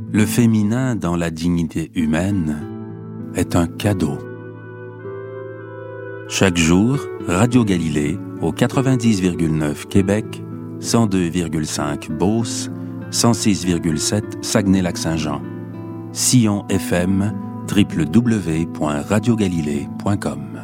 Le féminin dans la dignité humaine est un cadeau. Chaque jour, Radio Galilée au 90,9 Québec, 102,5 Beauce, 106,7 Saguenay-Lac-Saint-Jean. Sillon FM, www.radiogalilée.com.